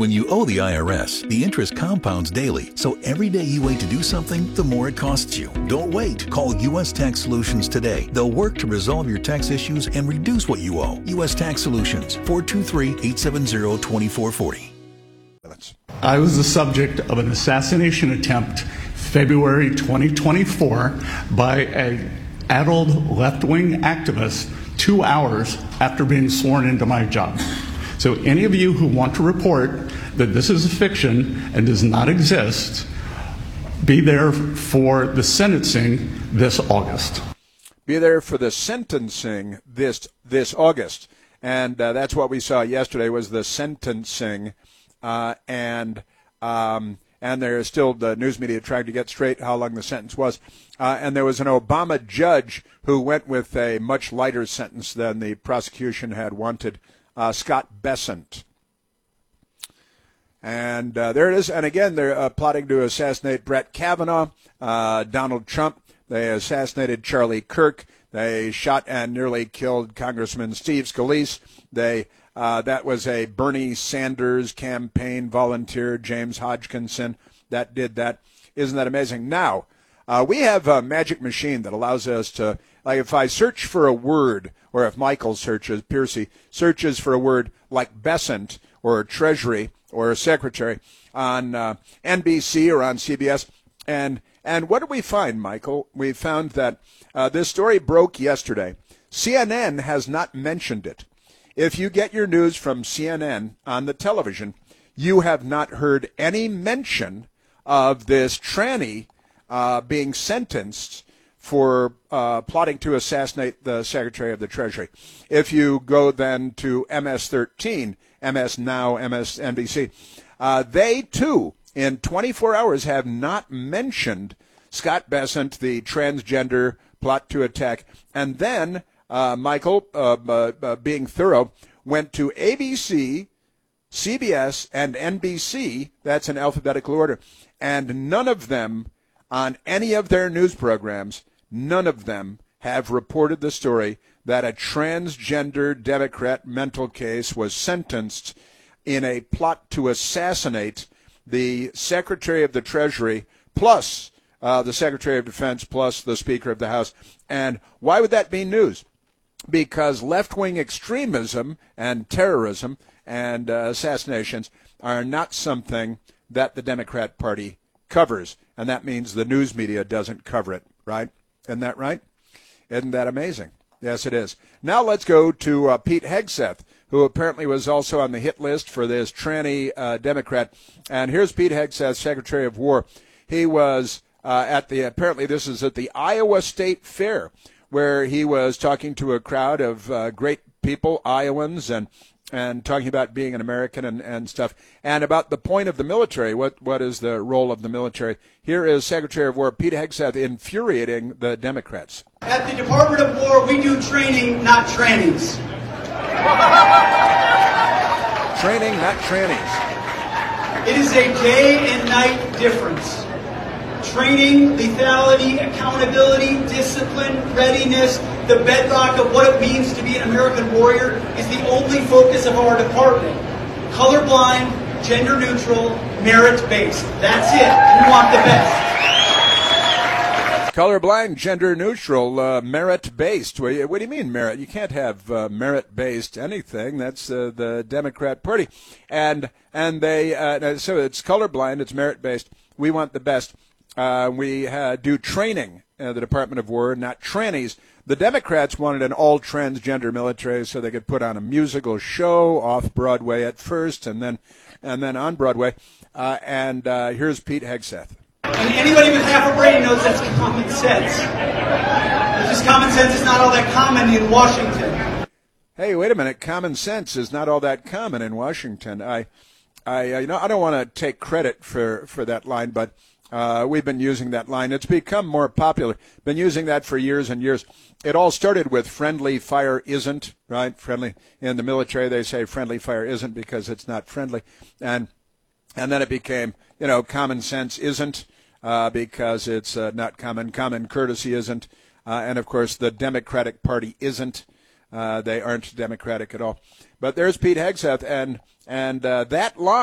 When you owe the IRS, the interest compounds daily, so every day you wait to do something, the more it costs you. Don't wait. Call U.S. Tax Solutions today. They'll work to resolve your tax issues and reduce what you owe. U.S. Tax Solutions, 423-870-2440. I was the subject of an assassination attempt February 2024 by an adult left-wing activist 2 hours after being sworn into my job. So any of you who want to report that this is a fiction and does not exist, be there for the sentencing this August. Be there for the sentencing this August. And that's what we saw yesterday was the sentencing. And there is still the news media trying to get straight how long the sentence was. And there was an Obama judge who went with a much lighter sentence than the prosecution had wanted, Scott Bessent. And there it is. And again, they're plotting to assassinate Brett Kavanaugh, Donald Trump. They assassinated Charlie Kirk. They shot and nearly killed Congressman Steve Scalise. That was a Bernie Sanders campaign volunteer, James Hodgkinson, that did that. Isn't that amazing? Now, we have a magic machine that allows us to, like if I search for a word, or if Michael Piercy searches for a word like Bessent or Treasury or Secretary on NBC or on CBS, and what did we find, Michael? We found that this story broke yesterday. CNN has not mentioned it. If you get your news from CNN on the television, you have not heard any mention of this tranny being sentenced for plotting to assassinate the Secretary of the Treasury. If you go then to MS-13, MS Now, MSNBC, they too, in 24 hours, have not mentioned Scott Bessent, the transgender plot to attack. And then Michael, being thorough, went to ABC, CBS, and NBC. That's in alphabetical order. And none of them, on any of their news programs, none of them have reported the story that a transgender Democrat mental case was sentenced in a plot to assassinate the Secretary of the Treasury, plus the Secretary of Defense, plus the Speaker of the House. And why would that be news? Because left-wing extremism and terrorism and assassinations are not something that the Democrat Party covers, and that means the news media doesn't cover it, right? Isn't that right? Isn't that amazing? Yes, it is. Now let's go to Pete Hegseth, who apparently was also on the hit list for this tranny Democrat. And here's Pete Hegseth, Secretary of War. He was apparently this is at the Iowa State Fair, where he was talking to a crowd of great people, Iowans, and talking about being an American and stuff, and about the point of the military. What is the role of the military? Here is Secretary of War Pete Hegseth infuriating the Democrats. At the Department of War, we do training, not trannies. Training, not trannies. It is a day and night difference. Training, lethality, accountability, discipline, readiness, the bedrock of what it means to be an American warrior is the only focus of our department. Colorblind, gender neutral, merit-based. That's it. We want the best. Colorblind, gender neutral, merit-based. What do you mean merit? You can't have merit-based anything. That's the Democrat Party. And they so it's colorblind, it's merit-based. We want the best. We do training at the Department of War, not trannies. The Democrats wanted an all-transgender military so they could put on a musical show off-Broadway at first and then on Broadway. Here's Pete Hegseth. And anybody with half a brain knows that's common sense. Just common sense is not all that common in Washington. Hey, wait a minute. Common sense is not all that common in Washington. I don't want to take credit for that line, but we've been using that line. It's become more popular. Been using that for years and years. It all started with friendly fire isn't, right? Friendly. In the military, they say friendly fire isn't because it's not friendly. And then it became, common sense isn't because it's not common. Common courtesy isn't. And, of course, the Democratic Party isn't. They aren't democratic at all. But there's Pete Hegseth, and that line.